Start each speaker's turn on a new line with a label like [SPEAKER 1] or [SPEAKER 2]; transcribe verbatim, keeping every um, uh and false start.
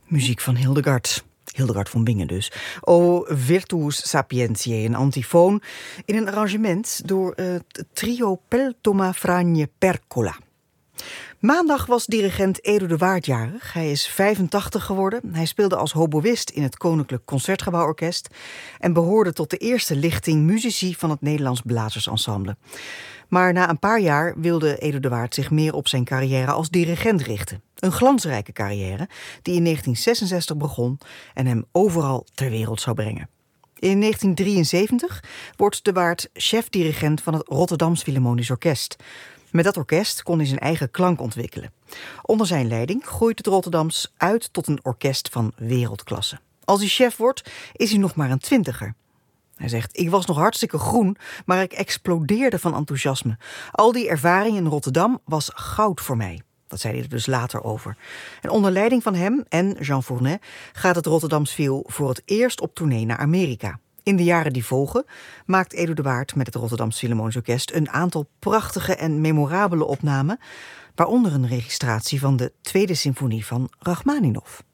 [SPEAKER 1] Muziek van Hildegard. Hildegard von Bingen dus. O Virtus Sapientiae, een antifoon in een arrangement door het trio Peltoma Franje Percola. Maandag was dirigent Edo de Waard jarig. Hij is vijfentachtig geworden. Hij speelde als hoboïst in het Koninklijk Concertgebouworkest en behoorde tot de eerste lichting muzici van het Nederlands Blazersensemble. Maar na een paar jaar wilde Edo de Waard zich meer op zijn carrière als dirigent richten. Een glansrijke carrière die in negentien zesenzestig begon en hem overal ter wereld zou brengen. In negentien drieënzeventig wordt de Waard chef-dirigent van het Rotterdams Philharmonisch Orkest. Met dat orkest kon hij zijn eigen klank ontwikkelen. Onder zijn leiding groeit het Rotterdams uit tot een orkest van wereldklasse. Als hij chef wordt, is hij nog maar een twintiger. Hij zegt, ik was nog hartstikke groen, maar ik explodeerde van enthousiasme. Al die ervaring in Rotterdam was goud voor mij. Dat zei hij er dus later over. En onder leiding van hem en Jean Fournet gaat het Rotterdams Phil voor het eerst op tournee naar Amerika. In de jaren die volgen maakt Edo de Waard met het Rotterdams Philharmonisch Orkest een aantal prachtige en memorabele opnamen, waaronder een registratie van de Tweede Symfonie van Rachmaninov.